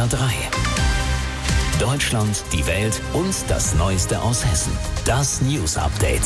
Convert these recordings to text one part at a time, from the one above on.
HR3. Deutschland, die Welt und das Neueste aus Hessen. Das News Update.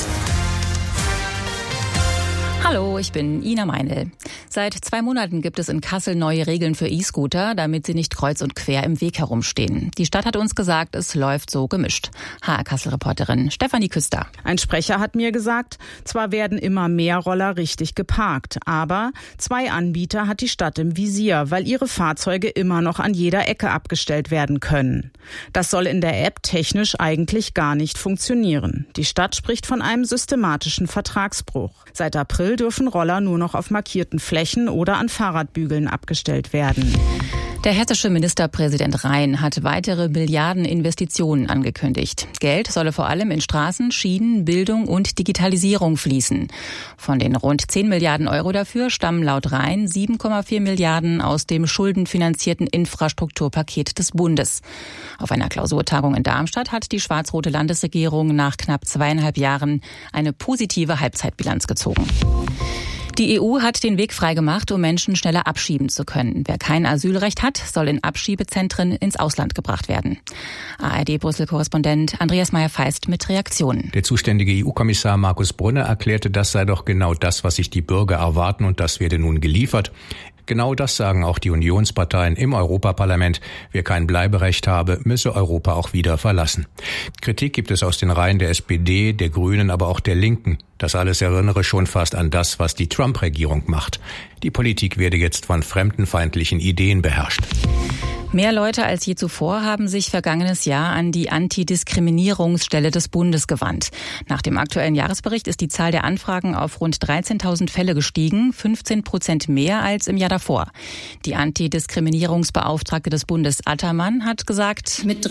Hallo, ich bin Ina Meinl. Seit 2 Monaten gibt es in Kassel neue Regeln für E-Scooter, damit sie nicht kreuz und quer im Weg herumstehen. Die Stadt hat uns gesagt, es läuft so gemischt. HR-Kassel-Reporterin Stefanie Küster. Ein Sprecher hat mir gesagt, zwar werden immer mehr Roller richtig geparkt, aber 2 Anbieter hat die Stadt im Visier, weil ihre Fahrzeuge immer noch an jeder Ecke abgestellt werden können. Das soll in der App technisch eigentlich gar nicht funktionieren. Die Stadt spricht von einem systematischen Vertragsbruch. Seit April dürfen Roller nur noch auf markierten Flächen oder an Fahrradbügeln abgestellt werden. Der hessische Ministerpräsident Rhein hat weitere Milliardeninvestitionen angekündigt. Geld solle vor allem in Straßen, Schienen, Bildung und Digitalisierung fließen. Von den rund 10 Milliarden Euro dafür stammen laut Rhein 7,4 Milliarden aus dem schuldenfinanzierten Infrastrukturpaket des Bundes. Auf einer Klausurtagung in Darmstadt hat die schwarz-rote Landesregierung nach knapp 2,5 Jahren eine positive Halbzeitbilanz gezogen. Die EU hat den Weg freigemacht, um Menschen schneller abschieben zu können. Wer kein Asylrecht hat, soll in Abschiebezentren ins Ausland gebracht werden. ARD-Brüssel-Korrespondent Andreas Meyer-Feist mit Reaktionen. Der zuständige EU-Kommissar Markus Brunner erklärte, das sei doch genau das, was sich die Bürger erwarten, und das werde nun geliefert. Genau das sagen auch die Unionsparteien im Europaparlament. Wer kein Bleiberecht habe, müsse Europa auch wieder verlassen. Kritik gibt es aus den Reihen der SPD, der Grünen, aber auch der Linken. Das alles erinnere schon fast an das, was die Trump-Regierung macht. Die Politik werde jetzt von fremdenfeindlichen Ideen beherrscht. Mehr Leute als je zuvor haben sich vergangenes Jahr an die Antidiskriminierungsstelle des Bundes gewandt. Nach dem aktuellen Jahresbericht ist die Zahl der Anfragen auf rund 13.000 Fälle gestiegen, 15% mehr als im Jahr davor. Die Antidiskriminierungsbeauftragte des Bundes Attermann hat gesagt: Mit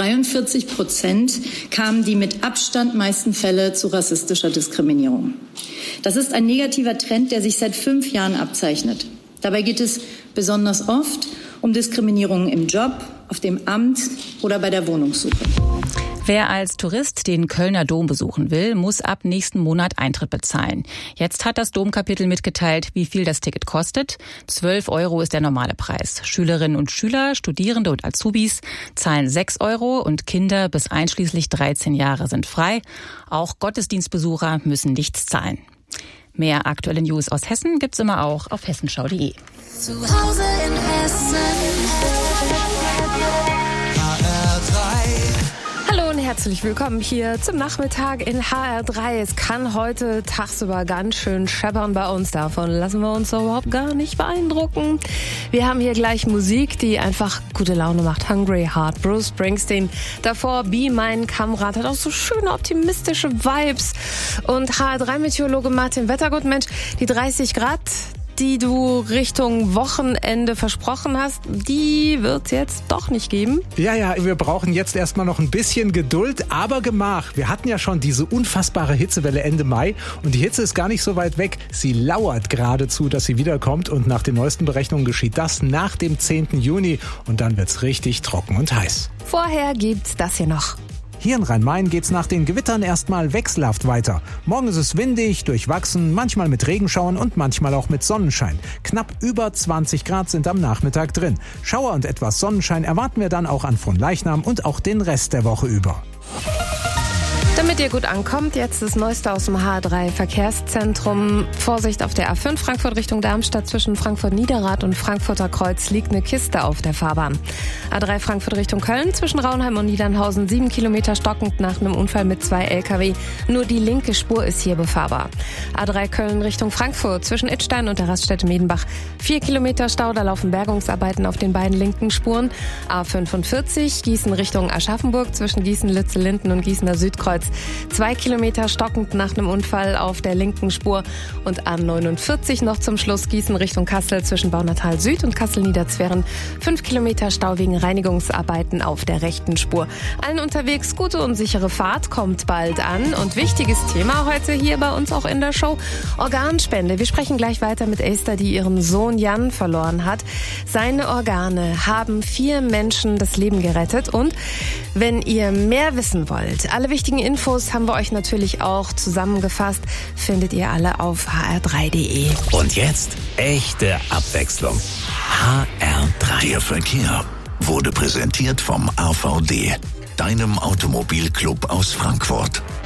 43% kamen die mit Abstand meisten Fälle zu rassistischer Diskriminierung. Das ist ein negativer Trend, der sich seit 5 Jahren abzeichnet. Dabei geht es besonders oft um Diskriminierungen im Job, auf dem Amt oder bei der Wohnungssuche. Wer als Tourist den Kölner Dom besuchen will, muss ab nächsten Monat Eintritt bezahlen. Jetzt hat das Domkapitel mitgeteilt, wie viel das Ticket kostet. 12 € ist der normale Preis. Schülerinnen und Schüler, Studierende und Azubis zahlen 6 € und Kinder bis einschließlich 13 Jahre sind frei. Auch Gottesdienstbesucher müssen nichts zahlen. Mehr aktuelle News aus Hessen gibt's immer auch auf hessenschau.de. Zu Hause in Hessen. Hallo und herzlich willkommen hier zum Nachmittag in HR3. Es kann heute tagsüber ganz schön scheppern bei uns. Davon lassen wir uns überhaupt gar nicht beeindrucken. Wir haben hier gleich Musik, die einfach gute Laune macht. Hungry Heart, Bruce Springsteen. Davor Be Mein Kamerad, hat auch so schöne optimistische Vibes. Und HR3-Meteorologe Martin Wettergut, Mensch, die 30 Grad, die du Richtung Wochenende versprochen hast, die wird es jetzt doch nicht geben. Ja, wir brauchen jetzt erstmal noch ein bisschen Geduld, aber Gemach. Wir hatten ja schon diese unfassbare Hitzewelle Ende Mai und die Hitze ist gar nicht so weit weg. Sie lauert geradezu, dass sie wiederkommt, und nach den neuesten Berechnungen geschieht das nach dem 10. Juni und dann wird's richtig trocken und heiß. Vorher gibt's das hier noch. Hier in Rhein-Main geht's nach den Gewittern erstmal wechselhaft weiter. Morgen ist es windig, durchwachsen, manchmal mit Regenschauern und manchmal auch mit Sonnenschein. Knapp über 20 Grad sind am Nachmittag drin. Schauer und etwas Sonnenschein erwarten wir dann auch an Fronleichnam und auch den Rest der Woche über. Damit ihr gut ankommt, jetzt das Neueste aus dem HR3 Verkehrszentrum. Vorsicht auf der A5 Frankfurt Richtung Darmstadt, zwischen Frankfurt-Niederrad und Frankfurter Kreuz liegt eine Kiste auf der Fahrbahn. A3 Frankfurt Richtung Köln, zwischen Raunheim und Niedernhausen 7 Kilometer stockend nach einem Unfall mit 2 LKW. Nur die linke Spur ist hier befahrbar. A3 Köln Richtung Frankfurt, zwischen Idstein und der Raststätte Medenbach 4 Kilometer Stau, da laufen Bergungsarbeiten auf den beiden linken Spuren. A45 Gießen Richtung Aschaffenburg, zwischen Gießen-Lützellinden und Gießener Südkreuz 2 Kilometer stockend nach einem Unfall auf der linken Spur. Und A49 noch zum Schluss Gießen Richtung Kassel, zwischen Baunatal Süd und Kassel-Niederzweren 5 Kilometer Stau wegen Reinigungsarbeiten auf der rechten Spur. Allen unterwegs gute und sichere Fahrt, kommt bald an. Und wichtiges Thema heute hier bei uns auch in der Show: Organspende. Wir sprechen gleich weiter mit Esther, die ihren Sohn Jan verloren hat. Seine Organe haben 4 Menschen das Leben gerettet. Und wenn ihr mehr wissen wollt, alle wichtigen Infos haben wir euch natürlich auch zusammengefasst. Findet ihr alle auf hr3.de. Und jetzt echte Abwechslung. HR3. Der Verkehr. wurde präsentiert vom AVD, deinem Automobilclub aus Frankfurt.